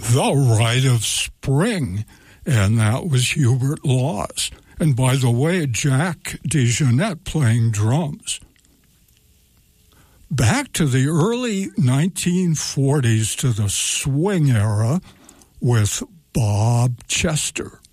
The Rite of Spring, and that was Hubert Laws. And by the way, Jack DeJohnette playing drums. Back to the early 1940s to the swing era with Bob Chester.